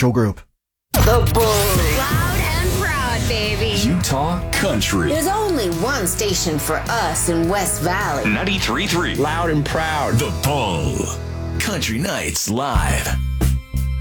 Joe Group. The Bull. Loud and proud, baby. Utah Country. There's only one station for us in West Valley. 93.3. Loud and proud. The Bull. Country Nights Live.